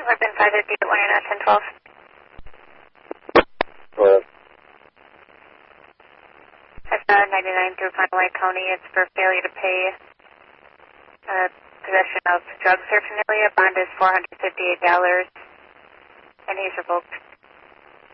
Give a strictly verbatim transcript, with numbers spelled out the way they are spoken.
Harbin five fifty at one eight nine ten twelve. Go ahead. That's uh, ninety-nine through Pine White County. It's for failure to pay uh, possession of drug paraphernalia. Bond is four hundred fifty-eight dollars, and he's revoked.